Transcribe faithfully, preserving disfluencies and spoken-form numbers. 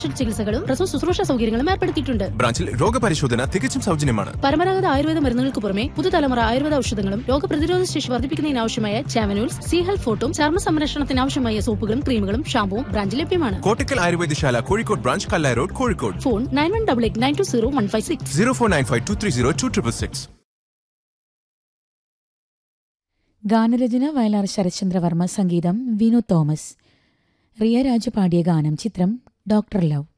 ചികിത്സകളും പ്രസവ ശുശ്രൂഷ സൗകര്യങ്ങളും ഏർപ്പെടുത്തിയിട്ടുണ്ട്. ബ്രാഞ്ചിൽ രോഗപരിശോധന തികച്ചും സൗജന്യമാണ്. പരമ്പരാഗത ആയുർവേദ മരുന്നുകൾക്ക് പുറമെ പുതുതലമുറ ആയുർവേദ ഔഷധങ്ങളും രോഗപ്രതിരോധ ശേഷി വർദ്ധിപ്പിക്കുന്നതിനാവശ്യമായ ചാവനൂൽസ്, സി ഹെൽത്ത് ഫോട്ടും ചർമ്മ സംരക്ഷണത്തിനാവശ്യമായ സോപ്പുകളും ക്രീമുകളും ഷാമ്പുവും ബ്രാഞ്ചിൽ ലഭ്യമാണ്. Kottakkal ആയുർവേദശാല, Kozhikode branch, Kallai road, Kozhikode. Phone nine one double eight nine to zero one five six zero four nine five to three zero two triple six. ഗാനരചന വയലാർ ശരത്ചന്ദ്രവർമ്മ, സംഗീതം വിനു തോമസ്. റിയ രാജു പാടിയ ഗാനം. ചിത്രം ഡോക്ടർ ലവ്.